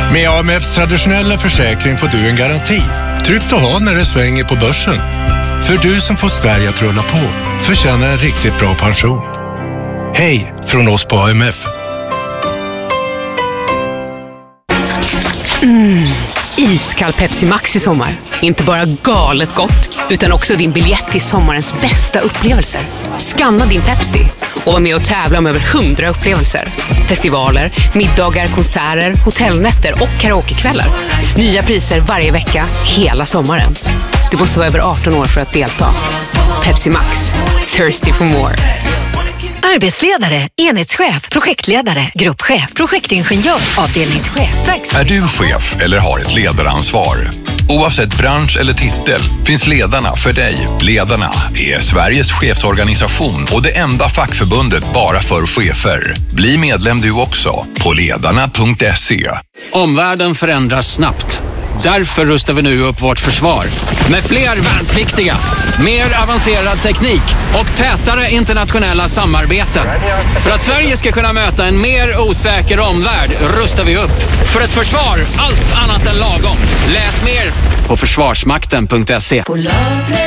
Med AMFs traditionella försäkring får du en garanti. Tryggt att ha när det svänger på börsen. För du som får Sverige att rulla på förtjänar en riktigt bra pension. Hej från oss på AMF. Iskall Pepsi Max i sommar. Inte bara galet gott, utan också din biljett till sommarens bästa upplevelser. Scanna din Pepsi och var med och tävla om över 100 upplevelser. Festivaler, middagar, konserter, hotellnätter och karaokekvällar. Nya priser varje vecka, hela sommaren. Du måste vara över 18 år för att delta. Pepsi Max. Thirsty for more. Arbetsledare, enhetschef, projektledare, gruppchef, projektingenjör, avdelningschef, Är du chef eller har ett ledaransvar? Oavsett bransch eller titel finns Ledarna för dig. Ledarna är Sveriges chefsorganisation och det enda fackförbundet bara för chefer. Bli medlem du också på ledarna.se. Omvärlden förändras snabbt. Därför rustar vi nu upp vårt försvar. Med fler värnpliktiga, mer avancerad teknik och tätare internationella samarbeten. För att Sverige ska kunna möta en mer osäker omvärld rustar vi upp. För ett försvar, allt annat än lagom. Läs mer på försvarsmakten.se.